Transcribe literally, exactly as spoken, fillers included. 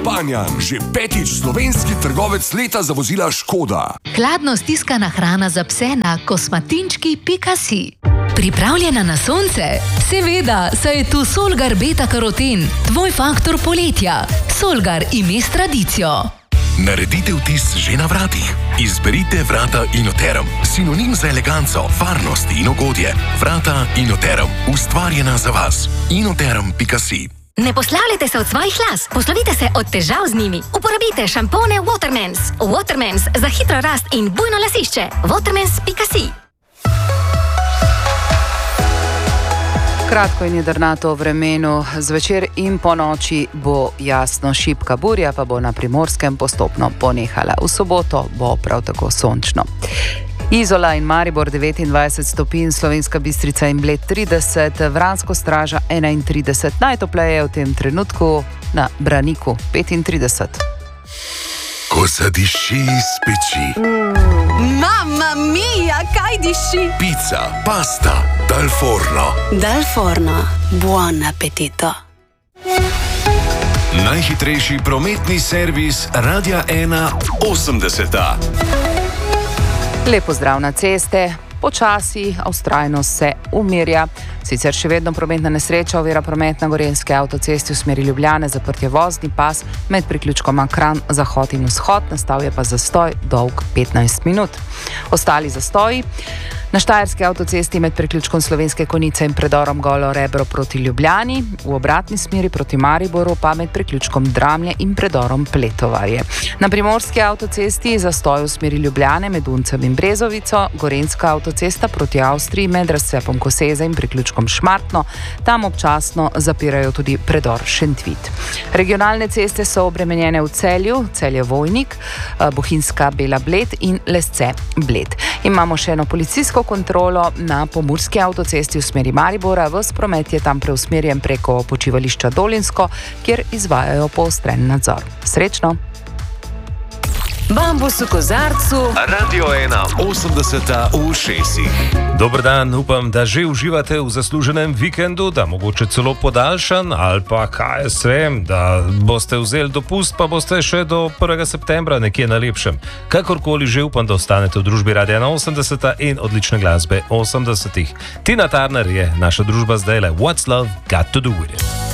Banjan, že petič slovenski trgovec leta za vozila Škoda. Hladno stiskana hrana za pse na kosmatinčki pika si. Pripravljena na sonce? Seveda, saj je tu Solgar beta karoten, tvoj faktor poletja. Solgar ime s tradicijo. Naredite vtis že na vratih. Izberite vrata Inoterum, sinonim za eleganco, varnost in ugodje. Vrata Inoterum, ustvarjena za vas. inoterum pika si. Ne poslavljajte se od svojih las, poslovite se od težav z njimi. Uporabite šampone Watermans. Watermans za hitro rast in bujno lasišče. watermans pika si. Kratko in jedrnato vremenu, zvečer in po noči bo jasno, šibka burja pa bo na Primorskem postopno ponehala. V soboto bo prav tako sončno. Izola in Maribor devetindvajset stopinj, Slovenska Bistrica in Bled trideset, Vransko Straža enaintrideset, najtopleje v tem trenutku na Braniku petintrideset. Ko zadiši iz peči. Mm. Mamma mia, kaj diši? Pizza, pasta, dal forno. Dal forno, buon appetito. Najhitrejši prometni servis Radia ena osemdeseta. Lep pozdrav na ceste. Počasi, a vztrajno se umirja. Sicer še vedno prometna nesreča ovira promet na Gorenjski avtocesti v smeri Ljubljane, zaprt je vozni pas med priključkoma Kranj, zahod in vzhod, nastal je pa zastoj dolg petnajst minut. Ostali zastoji na Štajerski avtocesti med priključkom Slovenske Konjice in predorom Golo Rebro proti Ljubljani, v obratni smeri proti Mariboru pa med priključkom Dramlje in predorom Pletovarje. Na Primorski avtocesti zastoj v smeri Ljubljane med Uncem in Brezovico, Gorenjska avtocesta proti Avstriji med razcepom Koseze in priključkom Šmartno, tam občasno zapirajo tudi predor Šentvit. Regionalne ceste so obremenjene v Celju, Celje-Vojnik, Bohinjska Bela Bled in Lesce Bled. Imamo še eno policijsko kontrolo na Pomurski avtocesti v smeri Maribora, ves promet je tam preusmerjen preko počivališča Dolinsko, kjer izvajajo poostren nadzor. Srečno! Bambus v kozarcu. Radio ena osemdeseta v ušesih. Dober dan, upam, da že uživate v zasluženem vikendu, da mogoče celo podaljšan ali pa kaj jaz vem, da boste vzeli dopust, pa boste še do prvega septembra nekje na lepšem. Kakorkoli že, upam, da ostanete v družbi Radia ena osemdeseta in odlične glasbe osemdesetih. Tina Turner je naša družba zdajle. What's love got to do with it?